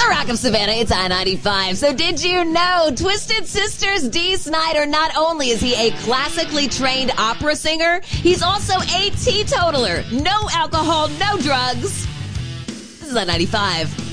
Rock of Savannah, it's I-95. So did you know Twisted Sister's Dee Snider, not only is he a classically trained opera singer, he's also a teetotaler. No alcohol, no drugs. This is I-95.